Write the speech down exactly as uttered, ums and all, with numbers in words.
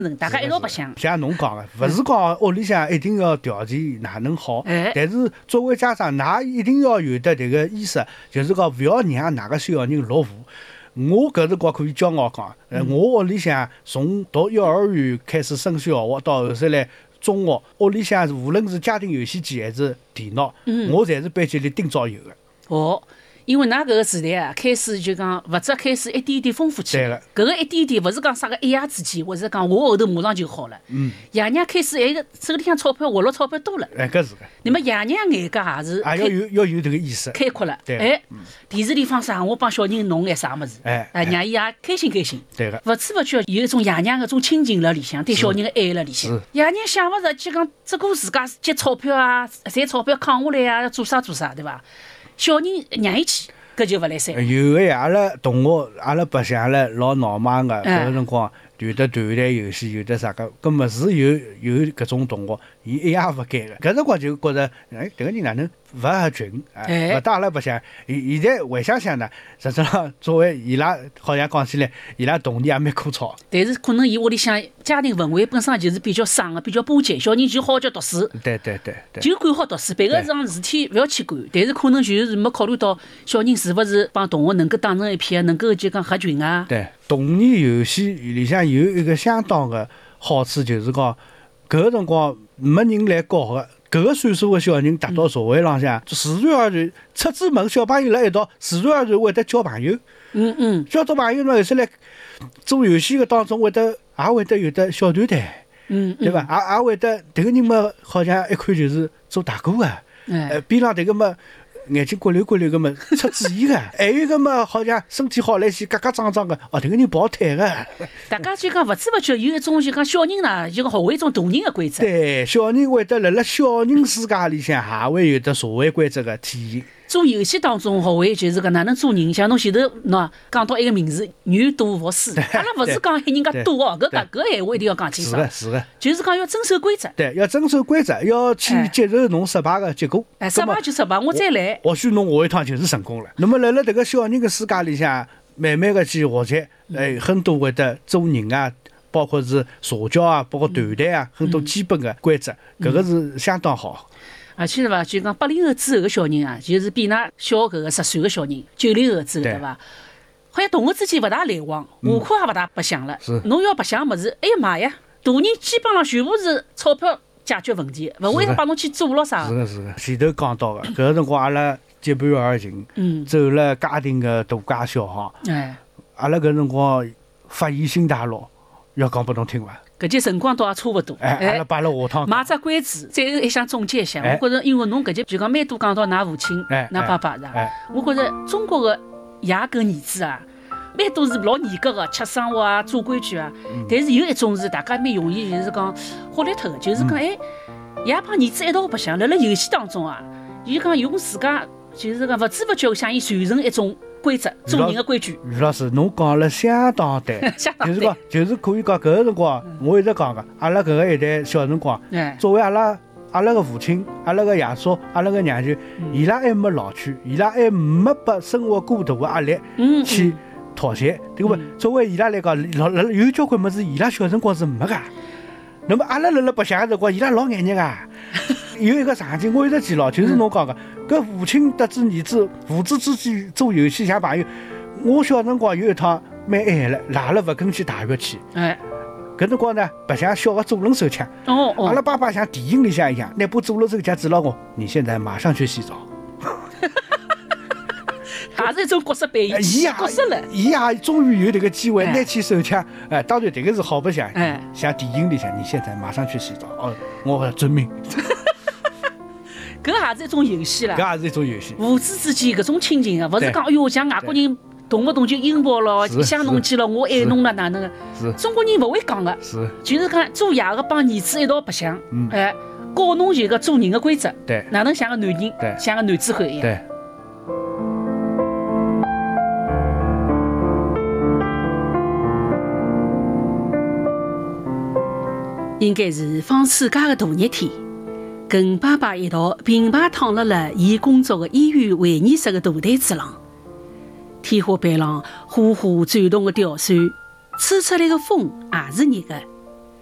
大家一道白相。 像侬讲的，勿是讲屋里向一定要条件哪能好， 哎但是作为家长，㑚一定要有的迭个意识，就是讲勿要让㑚个小人落伍。我搿辰光可以骄傲讲，呃，我屋里向从读幼儿园开始升小学，到后头来中学，屋里向无论是家庭游戏机还是电脑， 嗯我侪是班级里盯早有的。 哦，因为㑚搿个时代啊，开始就讲物质开始一点点丰富起来。搿个一点点勿是讲啥个一夜之间，或者讲我后头马上就好了。 嗯， 爷娘开始哎个手里向钞票活络钞票多了。 哎，搿是个。 那么爷娘眼界也是也要有要有迭个意识。 开阔了。 对。 哎，电视里放啥，我帮小人弄眼啥物事， 哎， 哎，让伊也开心开心。 对个。 勿知勿觉有一种爷娘搿种亲情辣里向，对小人个爱辣里向。爷娘想勿着，就讲只顾自家积钞票啊，赚钞票扛下来啊，做啥做啥，对伐？小人让伊去，搿就勿来三。 有个呀，阿拉同学，阿拉白相了老闹忙个，搿个辰光有的团队游戏，有的啥个，搿么是有有搿种同学，伊一夜勿改个，搿辰光就觉着，哎，迭个人哪能勿合群，哎，勿搭阿拉白相。现现在回想想呢，实质上作为伊拉，好像讲起来，伊拉童年也蛮枯燥。 但是可能伊屋里向家庭氛围本身就是比较爽个，比较巴结，小人就好叫读书。 对对对对。 就管好读书，别个桩事体勿要去管。但是可能就是没考虑到小人是勿是帮同学能够打成一片，能够就讲合群啊。 对，童年游戏里向有一个相当个好处，就是讲搿个辰光没人来教个。搿个岁数个小人达到社会浪向，自然而然出子门，小朋友辣一道，自然而然会得交朋友。 嗯嗯。 交到朋友呢，后头来做游戏个当中，会得也会得有的小团队， 嗯， 对伐？也也会得迭个人嘛，好像一看就是做大哥个，呃，边浪迭个嘛。眼睛骨溜骨溜个嘛，出主意个，还有个嘛，好像身体好来些，嘎嘎张张个，哦，迭个人跑腿个。 大家就讲勿知勿觉有一种就讲小人呢，就讲学会一种大人个规则。 对，小人会得辣辣小人世界里向，也会有得社会规则个体现。 做游戏当中学会就是讲哪能做人，像侬前头喏讲到一个名词“女赌服输”，阿拉勿是讲人家赌哦，搿个搿闲话一定要讲清楚。 是个是个， 就是讲要遵守规则。 对，要遵守规则，要去接受侬失败个结果。 哎，失败就失败，我再来。 或许侬下一趟就是成功了。那么辣辣迭个小人个世界里向，慢慢个去学习，哎，很多会得做人啊，包括是社交啊，包括团队啊，很多基本个规则，搿个是相当好。 而且是伐，就讲八零后之后个小人啊，就是比㑚小搿个十岁个小人，九零后之后对伐？好像同学之间勿大来往，下课也勿大白相了。侬要白相物事，哎呀妈呀，大人基本上全部是钞票解决问题，勿会帮侬去做咯啥。 是个是个，前头讲到个，搿个辰光阿拉结伴而行，嗯，走了家庭个大街小巷，哎，阿拉搿辰光发现新大陆，要讲拨侬听伐？ 搿节辰光倒也差勿多， 哎，阿拉摆辣下趟卖只关子，最后还想总结一下。我觉着，因为侬搿节就讲蛮多讲到㑚父亲、㑚爸爸是伐？我觉着中国个爷跟儿子啊，蛮多是老严格个，吃生活啊，做规矩啊。但是有一种是大家蛮容易，就是讲忽略脱个，就是讲哎，爷帮儿子一道白相，辣辣游戏当中啊，就讲用自家就是讲勿知勿觉向伊传承一种规则，做人的规矩。 于老师，侬讲了相当对，就是讲，就是可以讲，搿个辰光，我一直讲个，阿拉搿个一代小辰光，作为阿拉阿拉个父亲、阿拉个爷叔、阿拉个娘舅，伊拉还没老去，伊拉还没拨生活过大个压力去妥协，对伐？作为伊拉来讲，老老有交关物事，伊拉小辰光是没个。那么阿拉辣辣白相个辰光，伊拉老眼热个。有一个场景我一直记牢，就是侬讲个，搿父亲得知儿子，父子之间做游戏像朋友。我小辰光有一趟蛮晚了，赖了勿肯去大学去。哎，搿辰光呢，白相小个左轮手枪。哦哦。阿拉爸爸像电影里向一样，拿部左轮手枪指牢我，你现在马上去洗澡。 也是一种角色扮演，角色了。 伊也终于有这个机会拿起手枪，哎，当然这个是好白相，哎，像电影里向，你现在马上去洗澡，哦，我遵命。 搿也是一种游戏啦， 搿也是一种游戏。 父子之间搿种亲情啊，勿是讲哎哟像外国人动不动就拥抱了、一想侬起了，我爱侬了哪能个？是中国人勿会讲个，是就是讲做爷个帮儿子一道白相，哎，教侬就个做人个规则，对，哪能像个男人，对，像个男子汉一样，对。应该是放暑假的大热天，跟爸爸一道平排躺辣辣伊工作的医院会议室的大台子上，天花板上呼呼转动的吊扇，吹出来的风也是热的。